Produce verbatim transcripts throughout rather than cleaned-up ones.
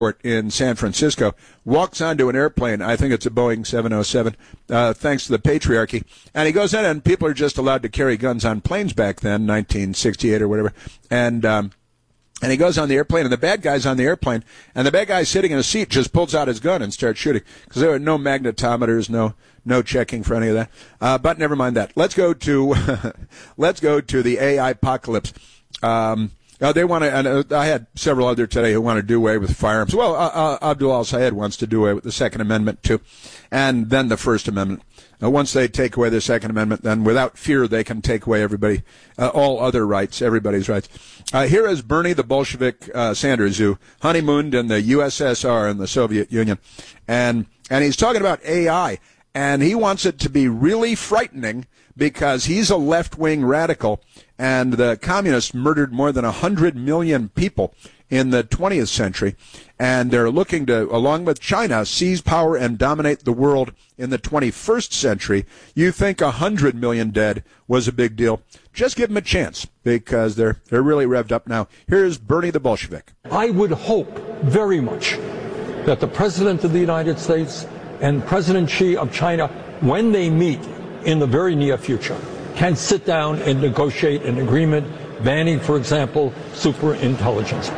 in San Francisco, walks onto an airplane. I think it's a Boeing seven oh seven, uh, thanks to the patriarchy. And he goes in, and people are just allowed to carry guns on planes back then, nineteen sixty-eight or whatever. And um, and he goes on the airplane, and the bad guy's on the airplane, and the bad guy sitting in a seat just pulls out his gun and starts shooting because there are no magnetometers, no no checking for any of that. Uh, but never mind that. Let's go to let's go to the A I apocalypse. Um, Uh, they want to, and uh, I had several other today who want to do away with firearms. Well, uh, uh, Abdul al-Sayed wants to do away with the Second Amendment, too, and then the First Amendment. Uh, once they take away the Second Amendment, then without fear they can take away everybody, uh, all other rights, everybody's rights. Uh, here is Bernie the Bolshevik uh, Sanders, who honeymooned in the U S S R in the Soviet Union, and and he's talking about A I, and he wants it to be really frightening because he's a left-wing radical, and the communists murdered more than one hundred million people in the twentieth century, and they're looking to, along with China, seize power and dominate the world in the twenty-first century. You think one hundred million dead was a big deal. Just give them a chance, because they're, they're really revved up now. Here's Bernie the Bolshevik. I would hope very much that the President of the United States and President Xi of China, when they meet in the very near future, can sit down and negotiate an agreement banning, for example, superintelligence.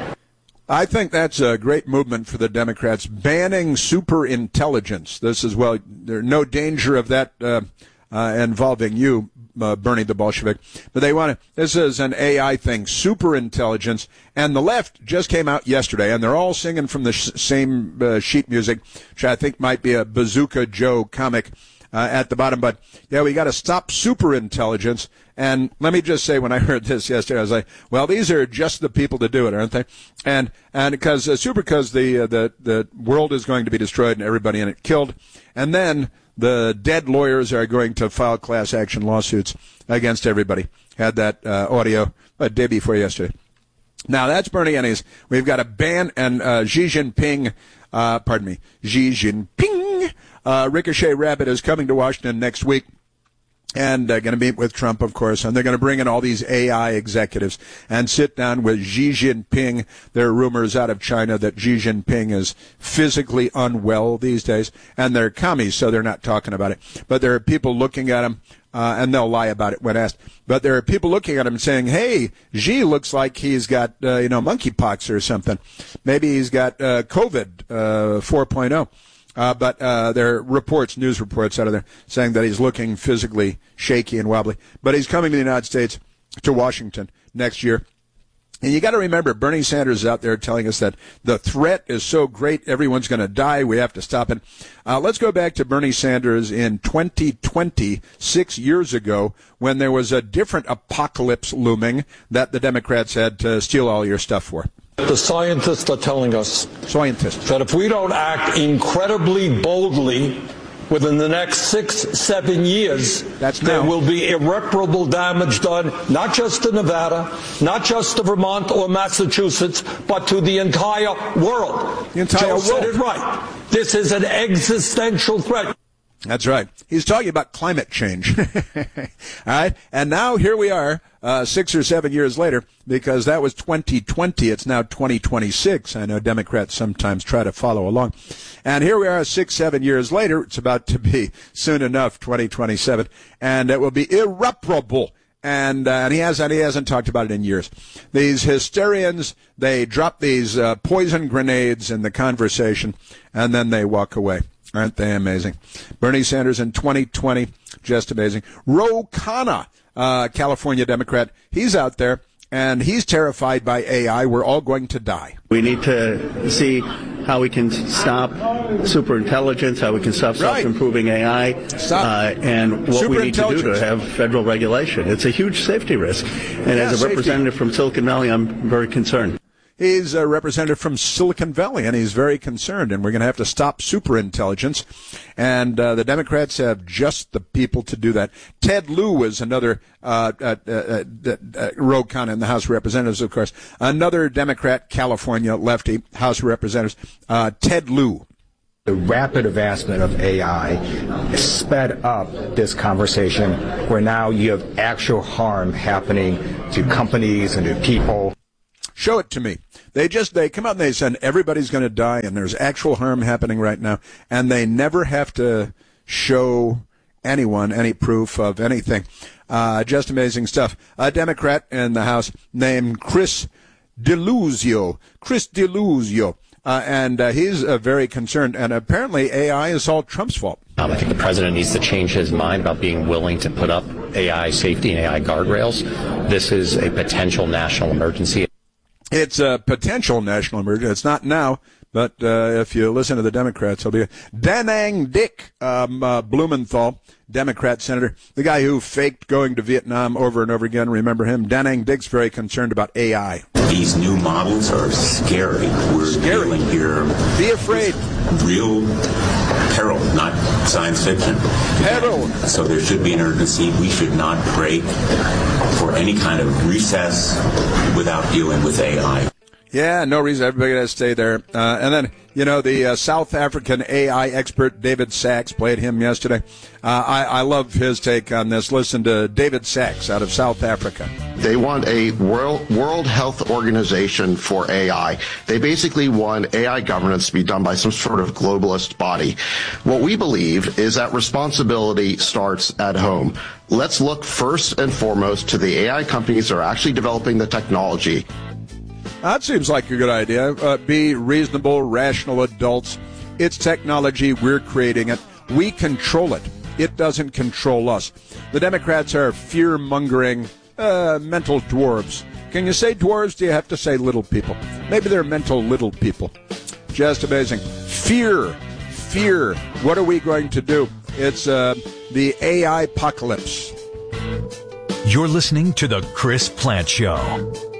I think that's a great movement for the Democrats, banning superintelligence. This is, well, there's no danger of that uh, uh, involving you, uh, Bernie the Bolshevik. But they want to, this is an A I thing, superintelligence. And the left just came out yesterday, and they're all singing from the sh- same uh, sheet music, which I think might be a Bazooka Joe comic. Uh, at the bottom, but yeah, we got to stop superintelligence. And let me just say, when I heard this yesterday, I was like, well, these are just the people to do it, aren't they? And and because uh, super, because the uh, the the world is going to be destroyed and everybody in it killed, and then the dead lawyers are going to file class action lawsuits against everybody. Had that uh, audio a day before yesterday. Now that's Bernie, and he's, we've got a ban, and uh, Xi Jinping, uh, pardon me, Xi Jinping. Uh, Ricochet Rabbit is coming to Washington next week, and uh, going to meet with Trump, of course, and they're going to bring in all these A I executives and sit down with Xi Jinping. There are rumors out of China that Xi Jinping is physically unwell these days, and they're commies, so they're not talking about it. But there are people looking at him, uh, and they'll lie about it when asked. But there are people looking at him saying, hey, Xi looks like he's got, uh, you know, monkeypox or something. Maybe he's got uh, COVID uh, four point oh. Uh, but uh, there are reports, news reports out of there, saying that he's looking physically shaky and wobbly. But he's coming to the United States, to Washington next year. And you got to remember, Bernie Sanders is out there telling us that the threat is so great, everyone's going to die, we have to stop it. Uh, let's go back to Bernie Sanders in twenty twenty, six years ago, when there was a different apocalypse looming that the Democrats had to steal all your stuff for. The scientists are telling us scientists. that if we don't act incredibly boldly within the next six, seven years, That's there now. will be irreparable damage done, not just to Nevada, not just to Vermont or Massachusetts, but to the entire world. The entire Joe world. said it right. This is an existential threat. That's right. He's talking about climate change. All right. And now here we are, uh, six or seven years later, because that was twenty twenty. It's now twenty twenty-six. I know Democrats sometimes try to follow along. And here we are six, seven years later. It's about to be soon enough, twenty twenty-seven. And it will be irreparable. And, uh, and he hasn't, he hasn't talked about it in years. These hysterians, they drop these uh, poison grenades in the conversation, and then they walk away. Aren't they amazing? Bernie Sanders in twenty twenty, just amazing. Ro Khanna, uh, California Democrat, he's out there, and he's terrified by A I. We're all going to die. We need to see how we can stop superintelligence, how we can stop Right. self-improving A I, Stop. uh, and what we need to do to have federal regulation. It's a huge safety risk. And Yeah, as a safety. representative from Silicon Valley, I'm very concerned. He's a representative from Silicon Valley, and he's very concerned, and we're going to have to stop superintelligence. And uh, the Democrats have just the people to do that. Ted Lieu is another, uh, uh, uh, uh, Ro Khanna in the House of Representatives, of course, another Democrat, California lefty, House of Representatives, uh, Ted Lieu. The rapid advancement of A I sped up this conversation where now you have actual harm happening to companies and to people. Show it to me. They just, they come out and they said everybody's going to die and there's actual harm happening right now. And they never have to show anyone any proof of anything. Uh, just amazing stuff. A Democrat in the House named Chris Deluzio. Chris Deluzio. Uh, and uh, he's uh, very concerned. And apparently A I is all Trump's fault. Um, I think the president needs to change his mind about being willing to put up A I safety and A I guardrails. This is a potential national emergency. It's a potential national emergency. It's not now, but uh, if you listen to the Democrats, it'll be Da Nang Dick um, uh, Blumenthal, Democrat senator, the guy who faked going to Vietnam over and over again. Remember him? Da Nang Dick's very concerned about A I. These new models are scary. We're scary. dealing here. Be afraid. Real peril, not science fiction. Peril. So there should be an urgency. We should not break for any kind of recess without dealing with A I. Yeah, no reason. Everybody has to stay there. Uh, and then, you know, the uh, South African A I expert David Sachs, played him yesterday. Uh, I, I love his take on this. Listen to David Sachs out of South Africa. They want a World, World Health Organization for A I. They basically want A I governance to be done by some sort of globalist body. What we believe is that responsibility starts at home. Let's look first and foremost to the A I companies that are actually developing the technology. That seems like a good idea. Uh, be reasonable, rational adults. It's technology. We're creating it. We control it. It doesn't control us. The Democrats are fear-mongering uh, mental dwarves. Can you say dwarves? Do you have to say little people? Maybe they're mental little people. Just amazing. Fear. Fear. What are we going to do? It's uh, the A I apocalypse. You're listening to The Chris Plante Show.